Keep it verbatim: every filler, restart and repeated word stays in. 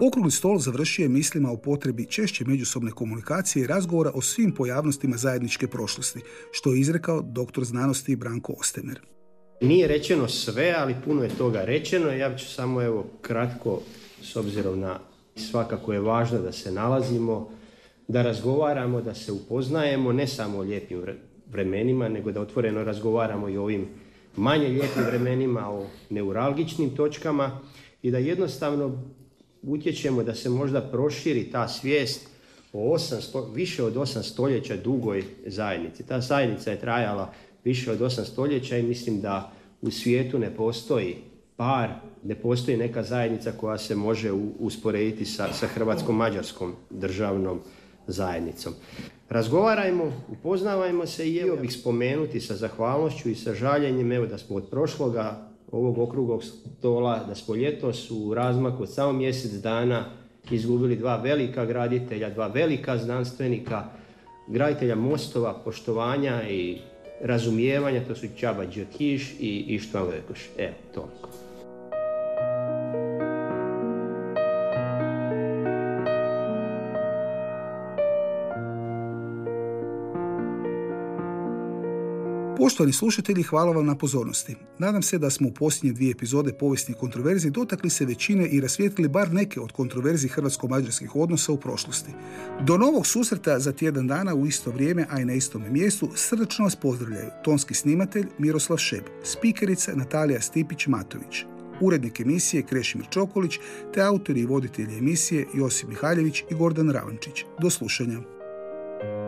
Okrugli stol završio je mislima o potrebi češće međusobne komunikacije i razgovora o svim pojavnostima zajedničke prošlosti, što je izrekao doktor znanosti Branko Ostemer. Nije rečeno sve, ali puno je toga rečeno. Ja ću samo evo kratko, s obzirom na svakako je važno da se nalazimo, da razgovaramo, da se upoznajemo, ne samo o lijepim vremenima, nego da otvoreno razgovaramo i o ovim manje lijepim vremenima, o neuralgičnim točkama i da jednostavno utječemo da se možda proširi ta svijest o osam, više od osam stoljeća dugoj zajednici. Ta zajednica je trajala više od osam stoljeća i mislim da u svijetu ne postoji par, ne postoji neka zajednica koja se može usporediti sa, sa hrvatsko-mađarskom državnom zajednicom. Razgovarajmo, upoznavajmo se i evo bih spomenuti sa zahvalnošću i sa žaljenjem evo da smo od prošloga ovog okruglog stola, da smo ljetos u razmaku od samo mjesec dana izgubili dva velika graditelja, dva velika znanstvenika, graditelja mostova, poštovanja i razumijevanja, to su Čaba Đakiš i Ištvan Vekuš. Evo, toliko. Poštovani slušatelji, hvala vam na pozornosti. Nadam se da smo u posljednje dvije epizode povijesnih kontroverzi dotakli se većine i rasvijetlili bar neke od kontroverzi hrvatsko-mađarskih odnosa u prošlosti. Do novog susreta za tjedan dana u isto vrijeme, a i na istome mjestu, srdačno vas pozdravljaju tonski snimatelj Miroslav Šeb, spikerica Natalija Stipić-Matović, urednik emisije Krešimir Čokolić te autori i voditelji emisije Josip Mihaljević i Gordan Ravančić. Do slušanja.